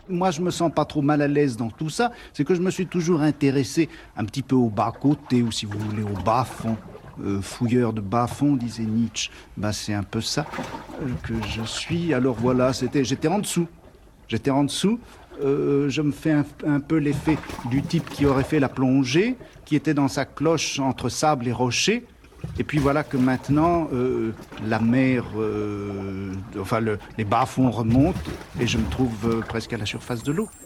Moi, je me sens pas trop mal à l'aise dans tout ça. C'est que je me suis toujours intéressé un petit peu au bas-côté, ou si vous voulez, au bas-fond. Fouilleur de bas-fond, disait Nietzsche. Ben, c'est un peu ça que je suis. Alors voilà, j'étais en dessous. J'étais en dessous. Je me fais un peu l'effet du type qui aurait fait la plongée, qui était dans sa cloche entre sable et rocher. Et puis voilà que maintenant, la mer, les bas-fonds remontent et je me trouve presque à la surface de l'eau.